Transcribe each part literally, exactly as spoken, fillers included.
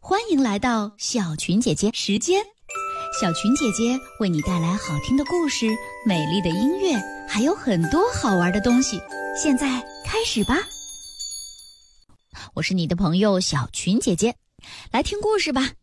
欢迎来到小群姐姐时间。小群姐姐为你带来好听的故事、美丽的音乐，还有很多好玩的东西。现在开始吧。我是你的朋友小群姐姐，来听故事吧。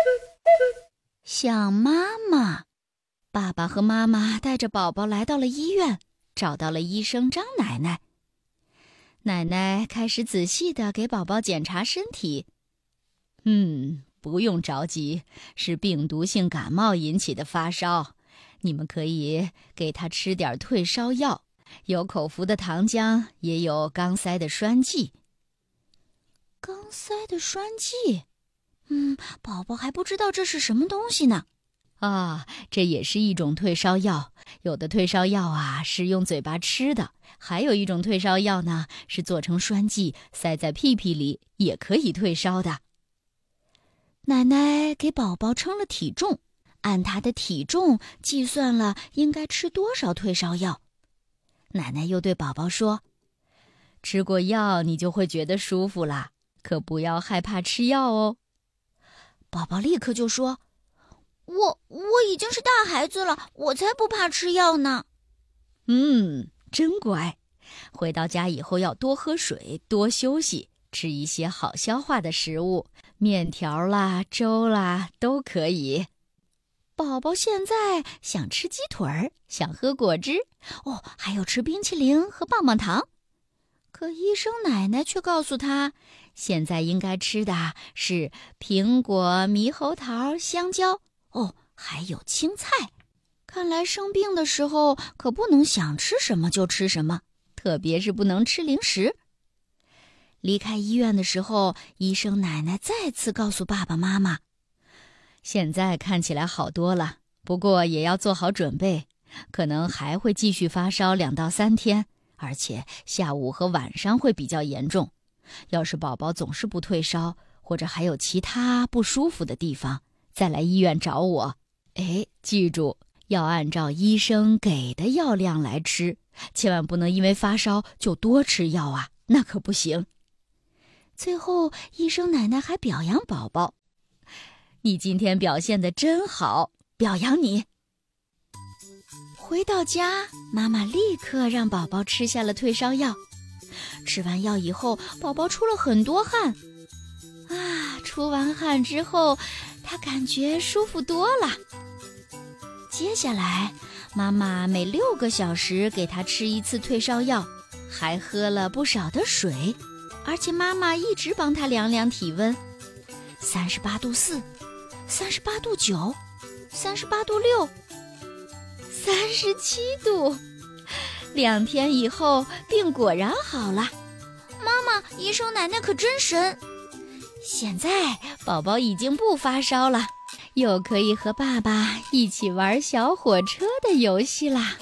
想妈妈。爸爸和妈妈带着宝宝来到了医院，找到了医生张奶奶。奶奶开始仔细地给宝宝检查身体。嗯，不用着急，是病毒性感冒引起的发烧。你们可以给他吃点退烧药，有口服的糖浆，也有肛塞的栓剂。肛塞的栓剂？嗯，宝宝还不知道这是什么东西呢。啊，这也是一种退烧药。有的退烧药啊是用嘴巴吃的，还有一种退烧药呢是做成栓剂，塞在屁屁里，也可以退烧的。奶奶给宝宝称了体重，按他的体重计算了应该吃多少退烧药。奶奶又对宝宝说，吃过药你就会觉得舒服啦，可不要害怕吃药哦。宝宝立刻就说，我我已经是大孩子了，我才不怕吃药呢。嗯，真乖。回到家以后要多喝水，多休息，吃一些好消化的食物，面条啦、粥啦都可以。宝宝现在想吃鸡腿儿，想喝果汁，哦，还有吃冰淇淋和棒棒糖。可医生奶奶却告诉他，现在应该吃的是苹果、猕猴桃、香蕉。哦，还有青菜。看来生病的时候可不能想吃什么就吃什么，特别是不能吃零食。离开医院的时候，医生奶奶再次告诉爸爸妈妈，现在看起来好多了，不过也要做好准备，可能还会继续发烧两到三天，而且下午和晚上会比较严重。要是宝宝总是不退烧，或者还有其他不舒服的地方，再来医院找我。哎，记住，要按照医生给的药量来吃，千万不能因为发烧就多吃药啊，那可不行。最后，医生奶奶还表扬宝宝，你今天表现得真好，表扬你。回到家，妈妈立刻让宝宝吃下了退烧药。吃完药以后，宝宝出了很多汗。啊，出完汗之后，他感觉舒服多了。接下来，妈妈每六个小时给他吃一次退烧药，还喝了不少的水，而且妈妈一直帮他量量体温，三十八度四，三十八度九，三十八度六，三十七度。两天以后，病果然好了。妈妈，医生奶奶可真神。现在宝宝已经不发烧了，又可以和爸爸一起玩小火车的游戏啦。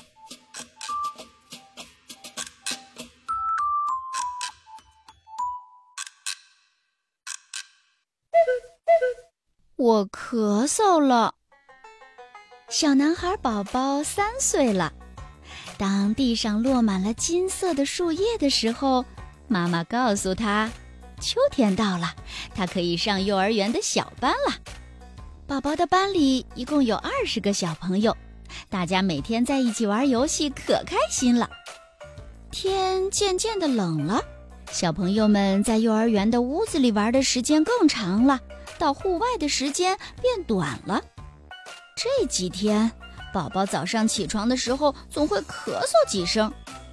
我咳嗽了。小男孩宝宝三岁了。当地上落满了金色的树叶的时候，妈妈告诉他，秋天到了，他可以上幼儿园的小班了。宝宝的班里一共有二十个小朋友，大家每天在一起玩游戏，可开心了。天渐渐的冷了，小朋友们在幼儿园的屋子里玩的时间更长了，到户外的时间变短了。这几天，宝宝早上起床的时候总会咳嗽几声。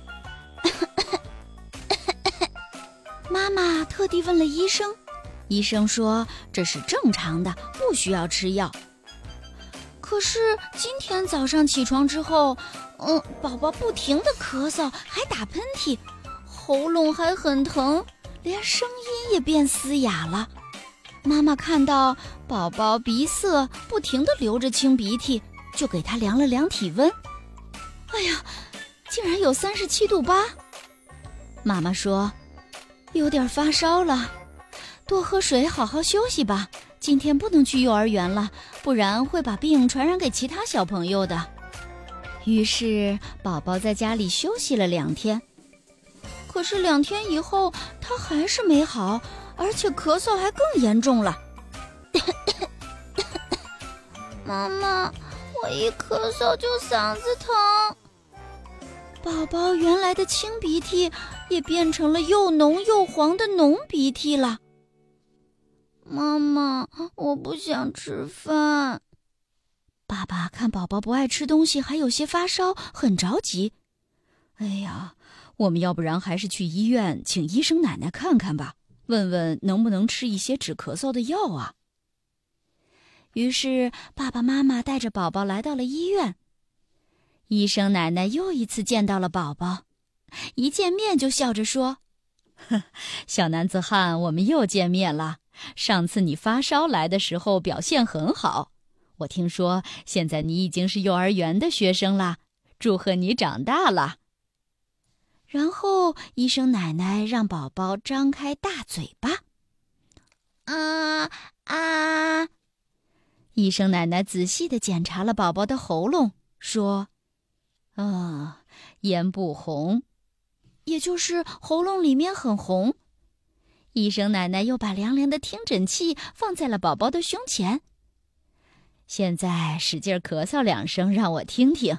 妈妈特地问了医生，医生说这是正常的，不需要吃药。可是今天早上起床之后，嗯，宝宝不停地咳嗽，还打喷嚏，喉咙还很疼，连声音也变嘶哑了。妈妈看到宝宝鼻塞，不停地流着清鼻涕，就给他量了量体温。哎呀，竟然有三十七度八。妈妈说，有点发烧了，多喝水，好好休息吧。今天不能去幼儿园了，不然会把病传染给其他小朋友的。于是宝宝在家里休息了两天。可是两天以后，他还是没好，而且咳嗽还更严重了。 妈妈，我一咳嗽就嗓子疼。 宝宝原来的清鼻涕也变成了又浓又黄的浓鼻涕了。 妈妈，我不想吃饭。 爸爸看宝宝不爱吃东西，还有些发烧，很着急。哎呀，我们要不然还是去医院请医生奶奶看看吧，问问能不能吃一些止咳嗽的药啊。于是爸爸妈妈带着宝宝来到了医院。医生奶奶又一次见到了宝宝，一见面就笑着说：小男子汉，我们又见面了。上次你发烧来的时候表现很好，我听说现在你已经是幼儿园的学生了，祝贺你长大了。然后医生奶奶让宝宝张开大嘴巴。 啊啊！ 医生奶奶仔细地检查了宝宝的喉咙，说：啊，咽部红，也就是喉咙里面很红。医生奶奶又把凉凉的听诊器放在了宝宝的胸前。现在使劲咳嗽两声，让我听听。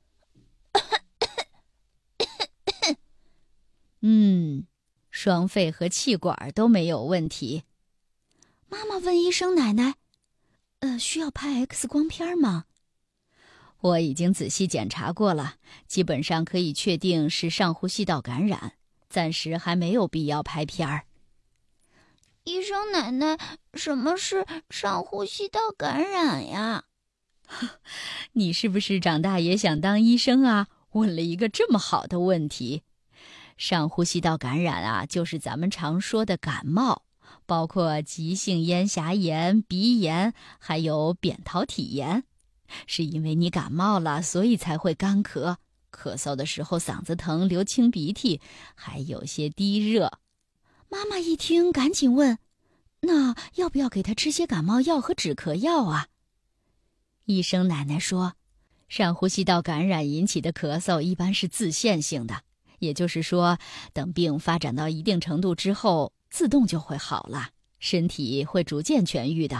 嗯，双肺和气管都没有问题。妈妈问医生奶奶：呃，需要拍 X 光片吗？我已经仔细检查过了，基本上可以确定是上呼吸道感染，暂时还没有必要拍片儿。 医生奶奶，什么是上呼吸道感染呀？ 你是不是长大也想当医生啊？问了一个这么好的问题。上呼吸道感染啊，就是咱们常说的感冒，包括急性咽峡炎、鼻炎，还有扁桃体炎。是因为你感冒了，所以才会干咳，咳嗽的时候嗓子疼，流清鼻涕，还有些低热。妈妈一听，赶紧问：那要不要给他吃些感冒药和止咳药啊？医生奶奶说，上呼吸道感染引起的咳嗽一般是自限性的，也就是说，等病发展到一定程度之后，自动就会好了，身体会逐渐痊愈的。